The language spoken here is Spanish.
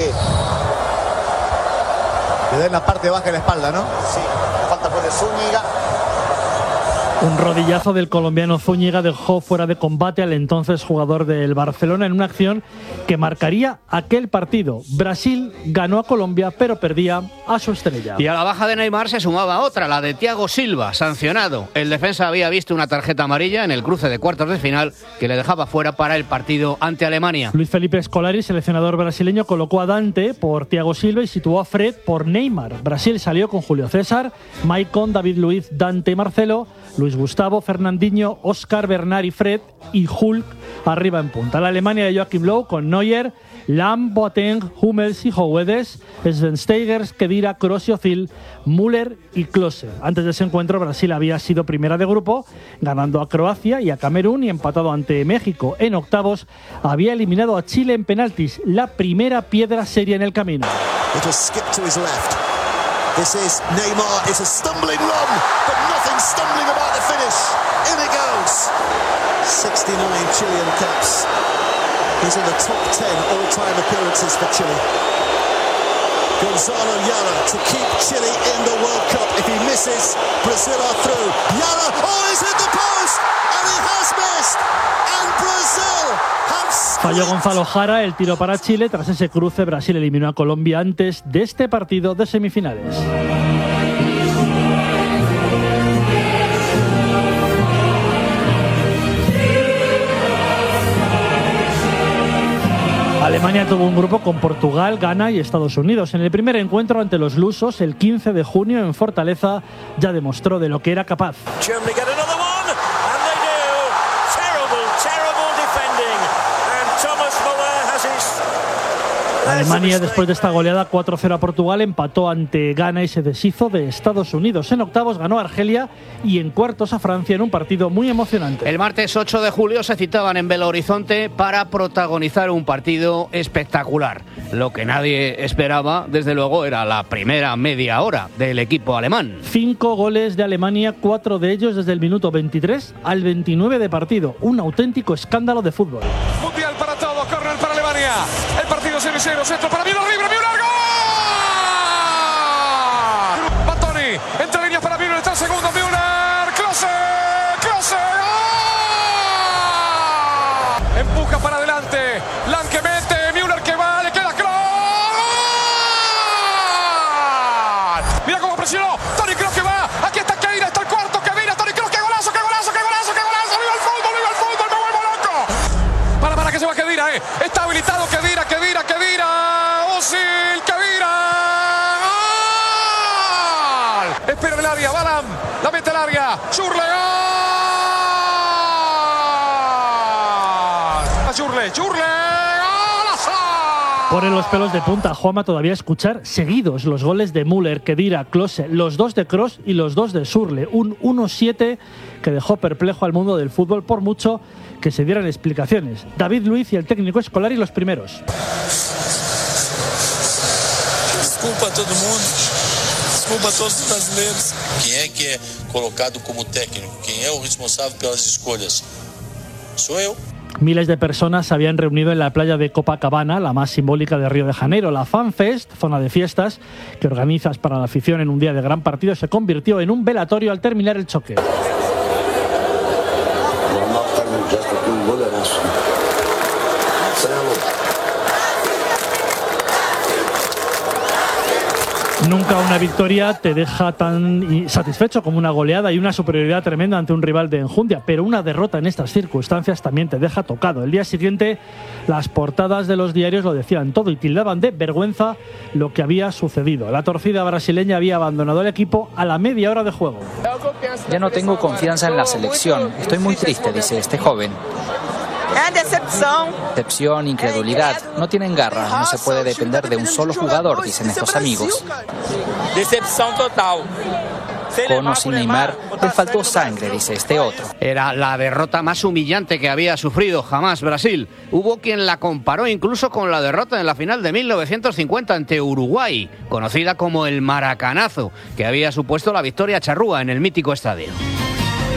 ataque. Le da en la parte baja de la espalda, ¿no? Sí, falta por el Zúñiga. Un rodillazo del colombiano Zúñiga dejó fuera de combate al entonces jugador del Barcelona en una acción que marcaría aquel partido. Brasil ganó a Colombia, pero perdía a su estrella. Y a la baja de Neymar se sumaba otra, la de Thiago Silva, sancionado. El defensa había visto una tarjeta amarilla en el cruce de cuartos de final que le dejaba fuera para el partido ante Alemania. Luis Felipe Scolari, seleccionador brasileño, colocó a Dante por Thiago Silva y situó a Fred por Neymar. Brasil salió con Julio César, Maicon, David Luiz, Dante y Marcelo, Luis Gustavo, Fernandinho, Oscar, Bernard y Fred, y Hulk arriba en punta. La Alemania de Joachim Löw con Neuer, Lahm, Boateng, Hummels y Howedes, Schweinsteiger, Khedira, Kroos y Özil, Müller y Klose. Antes de ese encuentro, Brasil había sido primera de grupo, ganando a Croacia y a Camerún y empatado ante México. En octavos había eliminado a Chile en penaltis, la primera piedra seria en el camino. This is Neymar. It's a stumbling run, but nothing stumbling about the finish. In it goes. 69 Chilean caps. He's in the top 10 all-time appearances for Chile. Gonzalo Yara to keep Chile in the World Cup. If he misses, Brazil are through. Yara, oh, he's hit the post, and he has missed. And Brazil have... Falló Gonzalo Jara el tiro para Chile. Tras ese cruce, Brasil eliminó a Colombia antes de este partido de semifinales. Alemania tuvo un grupo con Portugal, Ghana y Estados Unidos. En el primer encuentro ante los lusos, el 15 de junio en Fortaleza, ya demostró de lo que era capaz. Alemania, después de esta goleada 4-0 a Portugal, empató ante Ghana y se deshizo de Estados Unidos. En octavos ganó a Argelia y en cuartos a Francia en un partido muy emocionante. El martes 8 de julio se citaban en Belo Horizonte para protagonizar un partido espectacular. Lo que nadie esperaba, desde luego, era la primera media hora del equipo alemán. 5 goles de Alemania, 4 de ellos desde el minuto 23 al 29 de partido. Un auténtico escándalo de fútbol. Mundial para todos, córner para Alemania. El partido 0-0, centro para Müller, libre, Müller, ¡gol! Bastoni, entre líneas para Müller, está el segundo, Müller, Klose, ¡gol! Empuja para adelante, Lahm que mete, Müller que va, le queda Kroos. Mira cómo presionó, Toni Kroos que va, aquí está Khedira, está el cuarto, Khedira, Toni Kroos, qué golazo, viva el fútbol, me vuelvo loco. Para que se va Khedira, está habilitado Khedira, Özil, Khedira, ¡gol! Espera el área, Balam, la mete al área, Schürrle, ¡gol! Pone los pelos de punta Juanma todavía escuchar seguidos los goles de Müller, Khedira, Klose, los dos de Kroos y los dos de Schürrle. Un 1-7 que dejó perplejo al mundo del fútbol por mucho que se dieran explicaciones. David Luiz y el técnico Scolari los primeros. Desculpa a todo mundo, desculpa a todos os brasileiros. Quem que é colocado como técnico? Quem é o responsável pelas escolhas? Sou eu. Miles de personas se habían reunido en la playa de Copacabana, la más simbólica de Río de Janeiro. La FanFest, zona de fiestas que organizas para la afición en un día de gran partido, se convirtió en un velatorio al terminar el choque. Nunca una victoria te deja tan satisfecho como una goleada y una superioridad tremenda ante un rival de enjundia, pero una derrota en estas circunstancias también te deja tocado. El día siguiente las portadas de los diarios lo decían todo y tildaban de vergüenza lo que había sucedido. La torcida brasileña había abandonado el equipo a la media hora de juego. Ya no tengo confianza en la selección, estoy muy triste, dice este joven. Decepción, incredulidad, no tienen garra, no se puede depender de un solo jugador, dicen estos amigos. Decepción total. Con o sin Neymar, le faltó sangre, dice este otro. Era la derrota más humillante que había sufrido jamás Brasil. Hubo quien la comparó incluso con la derrota en la final de 1950 ante Uruguay, conocida como el Maracanazo, que había supuesto la victoria charrúa en el mítico estadio.